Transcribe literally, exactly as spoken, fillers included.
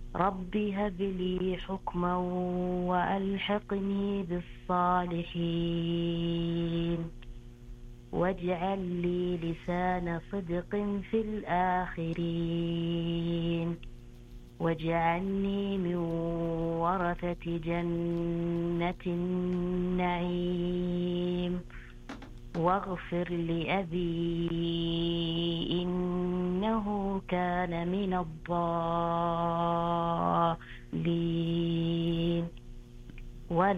رب هب لي حكما وألحقني بالصالحين واجعل لي لسان صدق في الآخرين واجعلني من ورثة جنة النعيم واغفر لأبي إنه كان من الضالين